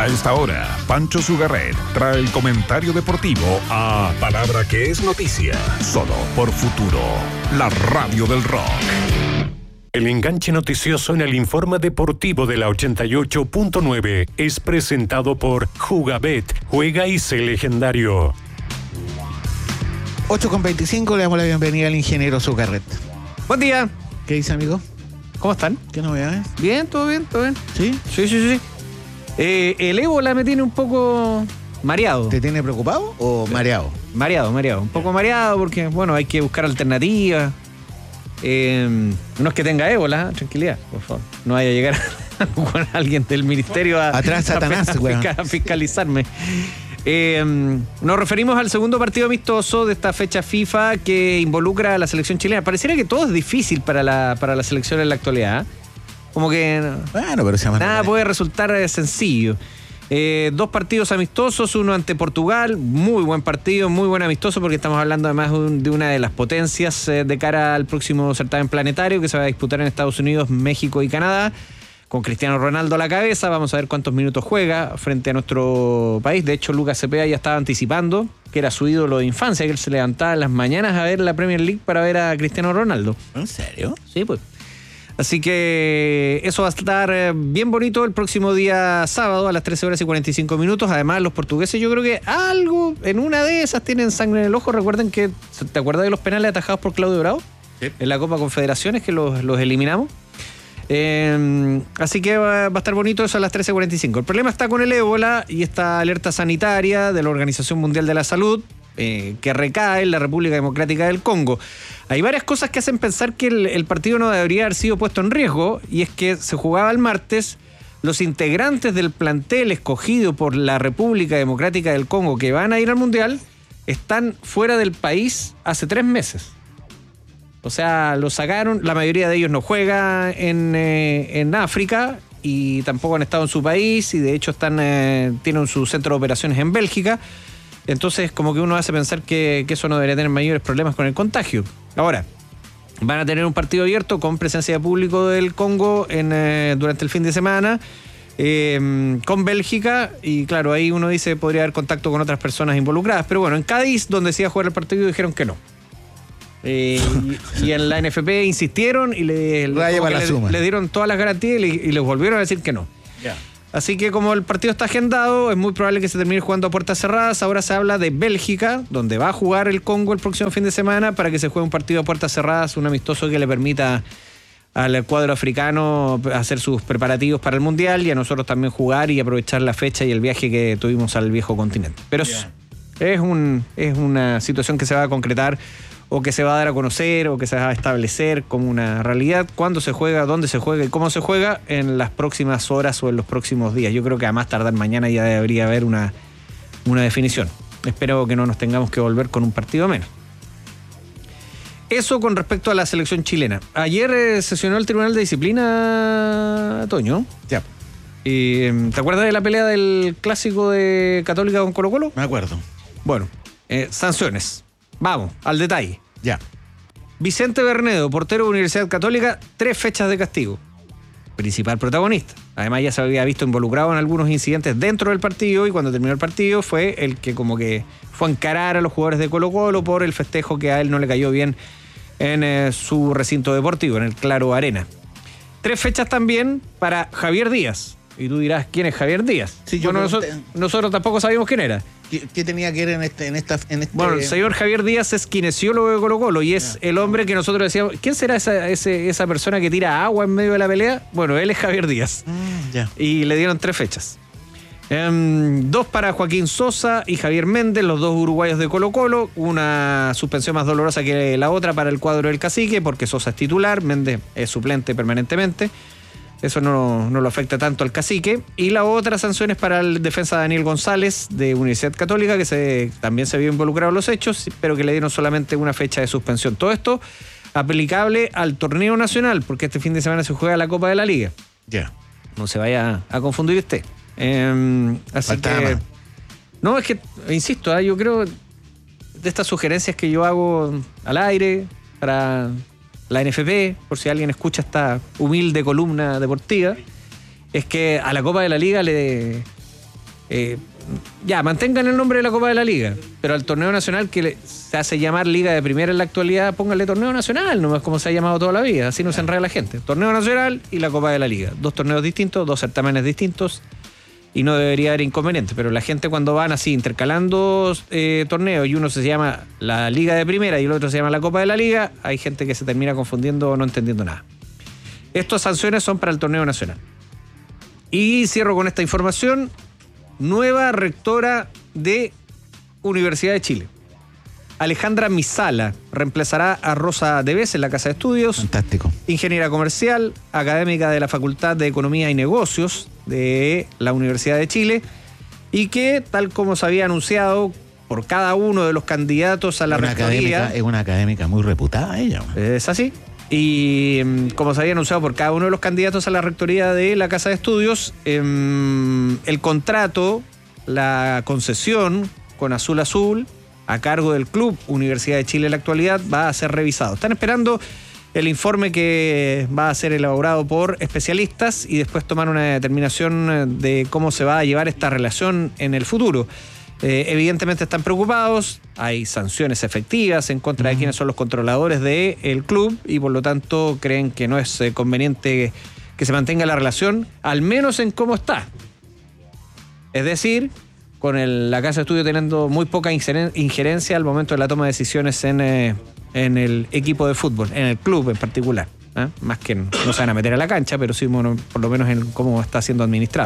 A esta hora, Pancho Sugarret trae el comentario deportivo a Palabra que es noticia, solo por Futuro, la radio del rock. El enganche noticioso en el informe deportivo de la 88.9 es presentado por Jugabet, juega y sé legendario. 8:25, le damos la bienvenida al ingeniero Sugarret. Buen día. ¿Qué dice, amigo? ¿Cómo están? ¿Qué novedades? Bien, todo bien, todo bien. ¿Sí? Sí. El ébola me tiene un poco mareado. ¿Te tiene preocupado o mareado? Mareado. Un poco mareado porque, bueno, hay que buscar alternativas. No es que tenga ébola, tranquilidad, por favor. No vaya a llegar con alguien del ministerio Atrás, Satanás, a fiscalizarme. Nos referimos al segundo partido amistoso de esta fecha FIFA que involucra a la selección chilena. Pareciera que todo es difícil para la selección en la actualidad. Como que bueno, pero se llama nada puede resultar sencillo. 2 partidos amistosos, uno ante Portugal, muy buen partido, muy buen amistoso, porque estamos hablando además de una de las potencias de cara al próximo certamen planetario que se va a disputar en Estados Unidos, México y Canadá, con Cristiano Ronaldo a la cabeza. Vamos a ver cuántos minutos juega frente a nuestro país. De hecho, Lucas Cepeda ya estaba anticipando que era su ídolo de infancia, que él se levantaba en las mañanas a ver la Premier League para ver a Cristiano Ronaldo. ¿En serio? Sí, pues. Así que eso va a estar bien bonito el próximo día sábado a las 13:45. Además, los portugueses, yo creo que algo en una de esas tienen sangre en el ojo. Recuerden que, ¿te acuerdas de los penales atajados por Claudio Bravo? Sí. En la Copa Confederaciones, que los eliminamos. Así que va a estar bonito eso a las 13:45. El problema está con el ébola y esta alerta sanitaria de la Organización Mundial de la Salud, que recae en la República Democrática del Congo. Hay varias cosas que hacen pensar que el partido no debería haber sido puesto en riesgo, y es que se jugaba el martes. Los integrantes del plantel escogido por la República Democrática del Congo que van a ir al Mundial están fuera del país hace 3 meses. O sea, lo sacaron, la mayoría de ellos no juega en África y tampoco han estado en su país, y de hecho tienen su centro de operaciones en Bélgica. Entonces, como que uno hace pensar que eso no debería tener mayores problemas con el contagio. Ahora, van a tener un partido abierto con presencia de público del Congo durante el fin de semana con Bélgica, y claro, ahí uno dice podría haber contacto con otras personas involucradas. Pero bueno, en Cádiz, donde se iba a jugar el partido, dijeron que no. Y en la NFP insistieron y le dieron todas las garantías y les volvieron a decir que no. Yeah. Así que como el partido está agendado, es muy probable que se termine jugando a puertas cerradas. Ahora se habla de Bélgica, donde va a jugar el Congo el próximo fin de semana, para que se juegue un partido a puertas cerradas, un amistoso que le permita al cuadro africano hacer sus preparativos para el Mundial, y a nosotros también jugar y aprovechar la fecha y el viaje que tuvimos al viejo continente. Pero es una situación que se va a concretar, o que se va a dar a conocer, o que se va a establecer como una realidad cuándo se juega, dónde se juega y cómo se juega en las próximas horas o en los próximos días. Yo creo que a más tardar mañana ya debería haber una definición. Espero que no nos tengamos que volver con un partido menos. Eso con respecto a la selección chilena. Ayer sesionó el Tribunal de Disciplina, Toño. Ya. ¿Te acuerdas de la pelea del clásico de Católica con Colo-Colo? Me acuerdo. Bueno, sanciones. Vamos, al detalle. Ya. Vicente Bernedo, portero de Universidad Católica, 3 fechas de castigo. Principal protagonista. Además, ya se había visto involucrado en algunos incidentes dentro del partido, y cuando terminó el partido fue el que como que fue a encarar a los jugadores de Colo-Colo por el festejo que a él no le cayó bien en su recinto deportivo, en el Claro Arena. 3 fechas también para Javier Díaz. Y tú dirás, ¿quién es Javier Díaz? Sí, bueno, nosotros tampoco sabíamos quién era. ¿Qué tenía que ver en esta? Bueno, el señor Javier Díaz es kinesiólogo de Colo-Colo, y es el hombre que nosotros decíamos, ¿quién será esa persona que tira agua en medio de la pelea? Bueno, él es Javier Díaz. Y le dieron 3 fechas. 2 para Joaquín Sosa y Javier Méndez, los 2 uruguayos de Colo-Colo. Una suspensión más dolorosa que la otra para el cuadro del Cacique, porque Sosa es titular, Méndez es suplente permanentemente. Eso no lo afecta tanto al Cacique. Y la otra sanción es para el defensa Daniel González de Universidad Católica, que también se vio involucrado en los hechos, pero que le dieron solamente una fecha de suspensión. Todo esto aplicable al torneo nacional, porque este fin de semana se juega la Copa de la Liga. Ya. No se vaya a confundir usted. Así que... No, es que, insisto, yo creo de estas sugerencias que yo hago al aire para la NFP, por si alguien escucha esta humilde columna deportiva, es que a la Copa de la Liga le ya, mantengan el nombre de la Copa de la Liga, pero al torneo nacional que se hace llamar Liga de Primera en la actualidad, pónganle torneo nacional, no es como se ha llamado toda la vida, así no se enreda la gente. Torneo nacional y la Copa de la Liga. 2 torneos distintos, 2 certámenes distintos, y no debería haber inconveniente, pero la gente cuando van así intercalando torneos y uno se llama la Liga de Primera y el otro se llama la Copa de la Liga, hay gente que se termina confundiendo o no entendiendo nada. Estas sanciones son para el torneo nacional. Y cierro con esta información. Nueva rectora de Universidad de Chile. Alejandra Misala reemplazará a Rosa Deves en la Casa de Estudios. Fantástico. Ingeniera comercial, académica de la Facultad de Economía y Negocios de la Universidad de Chile, y que, tal como se había anunciado por cada uno de los candidatos a la rectoría... Es una académica muy reputada ella. Es así. Y como se había anunciado por cada uno de los candidatos a la rectoría de la Casa de Estudios, el contrato, la concesión con Azul Azul, a cargo del Club Universidad de Chile en la actualidad, va a ser revisado. Están esperando el informe que va a ser elaborado por especialistas y después tomar una determinación de cómo se va a llevar esta relación en el futuro. Evidentemente están preocupados, hay sanciones efectivas en contra de quienes son los controladores del club y por lo tanto creen que no es conveniente que se mantenga la relación, al menos en cómo está. Es decir, con la Casa de Estudio teniendo muy poca injerencia al momento de la toma de decisiones en el equipo de fútbol, en el club en particular. Más que no se van a meter a la cancha, pero sí por lo menos en cómo está siendo administrado.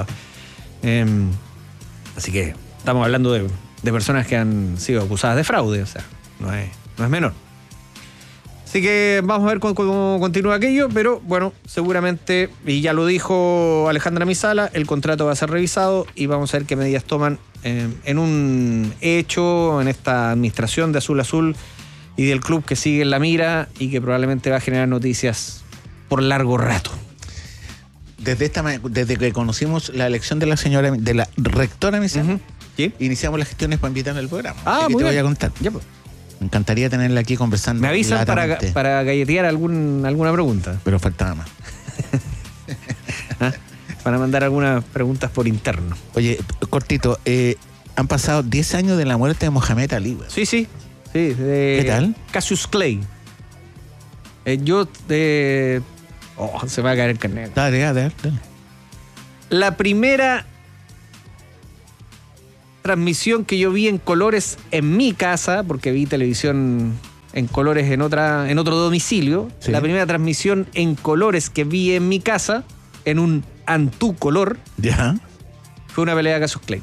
Así que estamos hablando de personas que han sido acusadas de fraude, o sea, no es menor. Así que vamos a ver cómo continúa aquello, pero bueno, seguramente, y ya lo dijo Alejandra Misala, el contrato va a ser revisado y vamos a ver qué medidas toman en un hecho, en esta administración de Azul Azul y del club que sigue en la mira y que probablemente va a generar noticias por largo rato. Desde que conocimos la elección de la rectora Misala, ¿sí? Iniciamos las gestiones para invitarla al programa. Así que te voy a contar. Ya, pues. Me encantaría tenerla aquí conversando. Me avisan para galletear alguna pregunta. Pero faltaba más. Para mandar algunas preguntas por interno. Oye, cortito, han pasado 10 años de la muerte de Mohamed Ali. Sí. ¿Qué tal? Cassius Clay. Se me va a caer el carnet. Dale. La primera transmisión que yo vi en colores en mi casa, porque vi televisión en colores en otro domicilio, sí. La primera transmisión en colores que vi en mi casa, en un Antú color, ya, fue una pelea de Cassius Clay.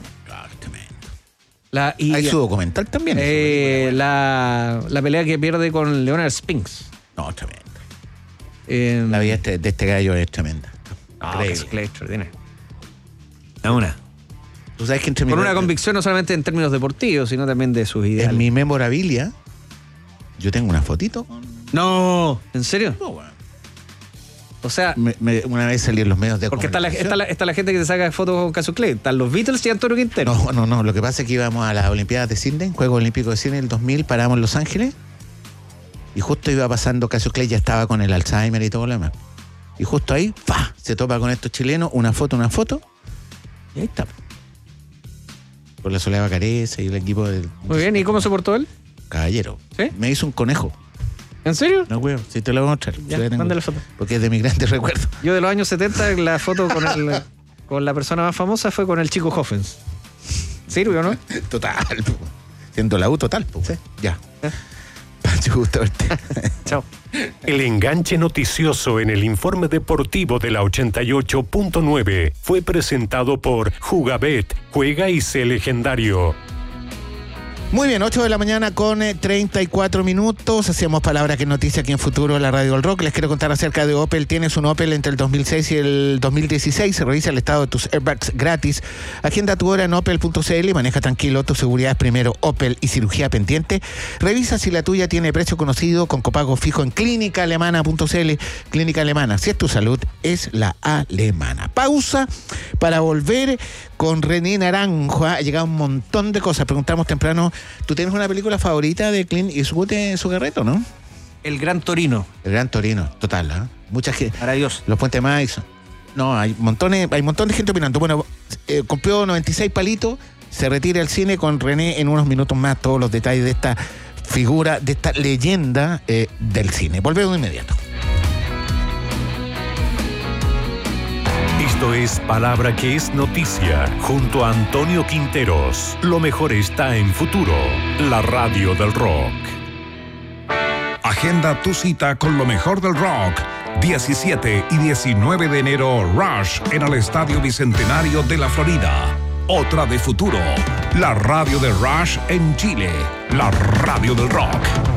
Hay su documental también. La pelea que pierde con Leonard Spinks. No, tremendo. La vida de este gallo es tremenda. Cassius Clay, extraordinario. Una. ¿Tú sabes que con una convicción no solamente en términos deportivos, sino también de sus ideales. En mi memorabilia, yo tengo una fotito con... No, ¿en serio? No, bueno. O sea... una vez salí en los medios de porque está la gente que se saca fotos con Cassius Clay. Están los Beatles y Antonio Quintero. No. Lo que pasa es que íbamos a las Olimpiadas de Sydney, Juegos Olímpicos de Sydney, en el 2000, paramos en Los Ángeles, y justo iba pasando Cassius Clay, ya estaba con el Alzheimer y todo lo demás. Y justo ahí, se topa con estos chilenos, una foto, y ahí está. Por la Soledad Bacareza y el equipo del... Muy bien, ¿y cómo se portó él? Caballero. ¿Sí? Me hizo un conejo. ¿En serio? No, güey, sí te lo voy a mostrar. Ya, mándale la foto. Porque es de mi grande recuerdo. Yo de los años 70, la foto con la persona más famosa fue con el Chico Hoffens. ¿Sirve o no? Total. Siendo la U total. Sí. Ya. Pancho, gusto verte. Chao. El enganche noticioso en el informe deportivo de la 88.9 fue presentado por Jugabet. Juega y sé legendario. Muy bien, 8 de la mañana con 34 minutos. Hacemos palabra que es noticia aquí en Futuro, la Radio del Rock. Les quiero contar acerca de Opel. Tienes un Opel entre el 2006 y el 2016. Se revisa el estado de tus airbags gratis. Agenda tu hora en opel.cl y maneja tranquilo. Tu seguridad es primero. Opel y cirugía pendiente. Revisa si la tuya tiene precio conocido con copago fijo en clínicaalemana.cl. Clínica Alemana. Si es tu salud, es la alemana. Pausa para volver con René Naranjo. Ha llegado un montón de cosas. Preguntamos temprano, ¿tú tienes una película favorita de Clint Eastwood en su carreto, no? El Gran Torino. El Gran Torino, total, ¿eh? Muchas que... Para Dios. Los Puentes Madison. No, hay montón de gente opinando. Bueno, cumplió 96 palitos, se retira el cine con René en unos minutos más, todos los detalles de esta figura, de esta leyenda del cine. Volvemos de inmediato. Esto es Palabra que es Noticia, junto a Antonio Quinteros. Lo mejor está en Futuro, la radio del rock. Agenda tu cita con lo mejor del rock. 17 y 19 de enero, Rush en el Estadio Bicentenario de la Florida. Otra de Futuro, la radio de Rush en Chile, la radio del rock.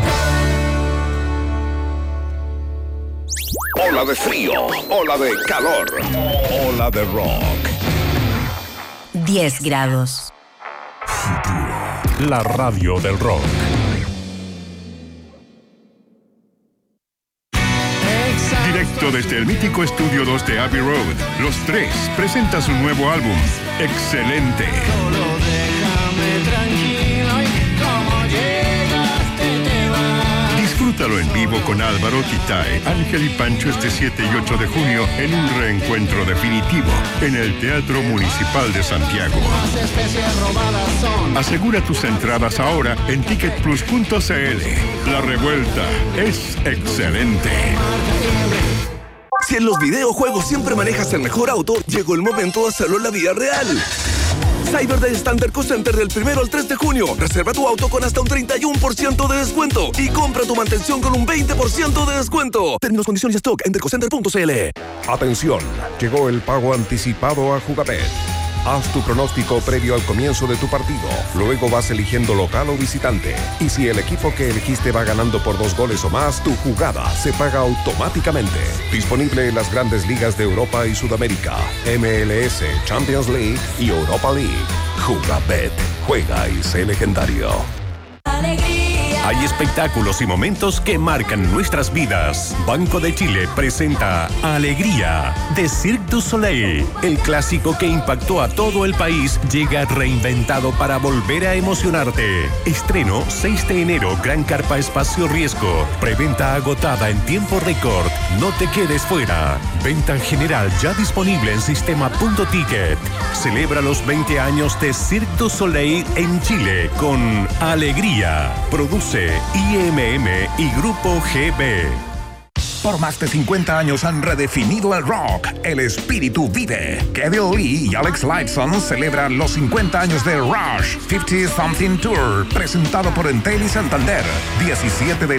Ola de frío, ola de calor, ola de rock. 10 grados. Futuro, la radio del rock. Directo desde el mítico Estudio 2 de Abbey Road, Los Tres presenta su nuevo álbum, Excelente. Solo déjame tranquilo y como llegaste te vas. Disfrútalo en vivo con Álvaro, Titae, Ángel y Pancho este 7 y 8 de junio en un reencuentro definitivo en el Teatro Municipal de Santiago. Las especies robadas son. Asegura tus entradas ahora en ticketplus.cl. La revuelta es excelente. Si en los videojuegos siempre manejas el mejor auto, llegó el momento de hacerlo en la vida real. Cyber Day está en Terco Center del 1 al 3 de junio. Reserva tu auto con hasta un 31% de descuento y compra tu mantención con un 20% de descuento. Términos, condiciones y stock en tercocenter.cl. Atención, llegó el pago anticipado a Jugabet. Haz tu pronóstico previo al comienzo de tu partido. Luego vas eligiendo local o visitante. Y si el equipo que elegiste va ganando por 2 goles o más, tu jugada se paga automáticamente. Disponible en las grandes ligas de Europa y Sudamérica, MLS, Champions League y Europa League. Jugabet. Juega y sé legendario. Hay espectáculos y momentos que marcan nuestras vidas. Banco de Chile presenta Alegría de Cirque du Soleil. El clásico que impactó a todo el país llega reinventado para volver a emocionarte. Estreno 6 de enero, Gran Carpa Espacio Riesgo. Preventa agotada en tiempo récord. No te quedes fuera. Venta general ya disponible en sistema.ticket. Celebra los 20 años de Cirque du Soleil en Chile con Alegría. Produce IMM y Grupo GB. Por más de 50 años han redefinido el rock. El espíritu vive. Kevin Lee y Alex Lifeson celebran los 50 años de Rush 50 Something Tour, presentado por Entel y Santander. 17 de